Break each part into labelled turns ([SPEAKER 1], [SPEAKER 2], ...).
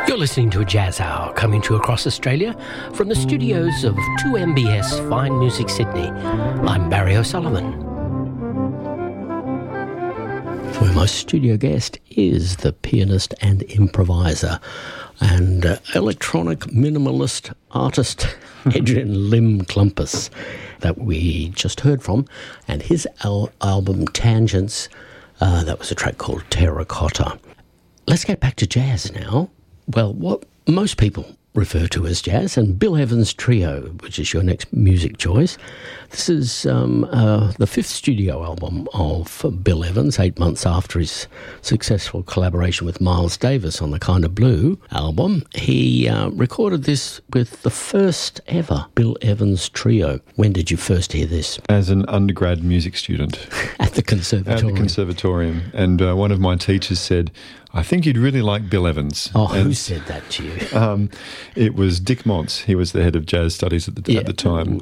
[SPEAKER 1] You're listening to a Jazz Hour coming to you across Australia from the studios of 2MBS Fine Music Sydney. I'm Barry O'Sullivan. Where my studio guest is the pianist and improviser and electronic minimalist artist Adrian Lim Klumpus that we just heard from, and his album Tangents, that was a track called Terracotta. Let's get back to jazz now. Well, what most people refer to as jazz, and Bill Evans Trio, which is your next music choice. This is the fifth studio album of Bill Evans, 8 months after his successful collaboration with Miles Davis on the Kind of Blue album. He recorded this with the first ever Bill Evans Trio. When did you first hear this?
[SPEAKER 2] As an undergrad music student.
[SPEAKER 1] At the Conservatorium.
[SPEAKER 2] At the Conservatorium. And one of my teachers said, I think you'd really like Bill Evans.
[SPEAKER 1] Oh, who said that to you?
[SPEAKER 2] It was Dick Montz. He was the head of jazz studies at the time.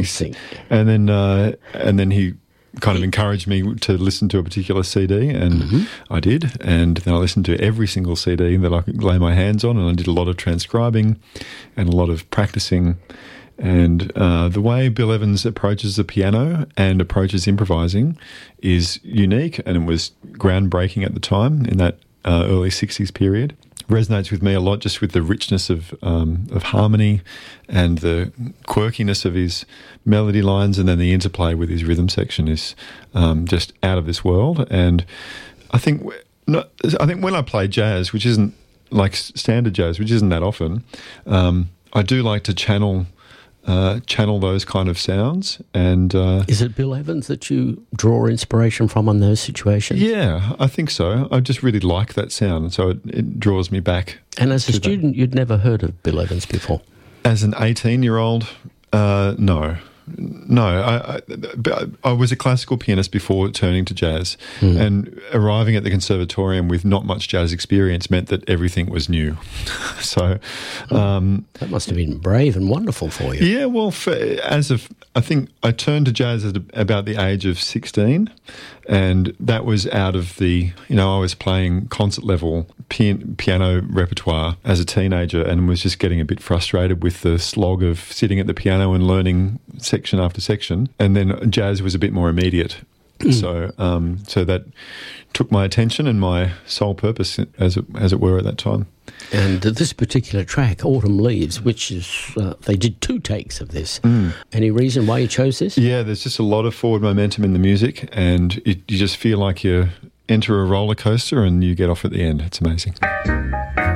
[SPEAKER 2] And then he kind of encouraged me to listen to a particular CD, and I did. And then I listened to every single CD that I could lay my hands on, and I did a lot of transcribing and a lot of practicing. And the way Bill Evans approaches the piano and approaches improvising is unique, and it was groundbreaking at the time in that early 60s period. Resonates with me a lot, just with the richness of harmony and the quirkiness of his melody lines, and then the interplay with his rhythm section is just out of this world. And I think when I play jazz, which isn't like standard jazz, which isn't that often, I do like to channel those kind of sounds. And
[SPEAKER 1] is it Bill Evans that you draw inspiration from on those situations?
[SPEAKER 2] Yeah, I think so. I just really like that sound, so it draws me back.
[SPEAKER 1] And as a student, you'd never heard of Bill Evans before? As
[SPEAKER 2] an 18-year-old, no. No, I was a classical pianist before turning to jazz, and arriving at the Conservatorium with not much jazz experience meant that everything was new. So
[SPEAKER 1] that must have been brave and wonderful for you.
[SPEAKER 2] Yeah, well, I think I turned to jazz at about the age of 16, and that was out of I was playing concert level piano repertoire as a teenager, and was just getting a bit frustrated with the slog of sitting at the piano and learning section after section, and then jazz was a bit more immediate. So that took my attention and my sole purpose, as it were, at that time.
[SPEAKER 1] And this particular track, Autumn Leaves, which is, they did 2 takes of this. Any reason why you chose this?
[SPEAKER 2] Yeah, there's just a lot of forward momentum in the music, and you just feel like you enter a roller coaster and you get off at the end. It's amazing.